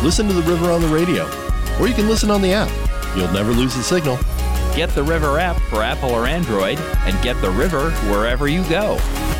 Listen to the river on the radio, or you can listen on the app. You'll never lose the signal. Get the River app for Apple or Android, and get the river wherever you go.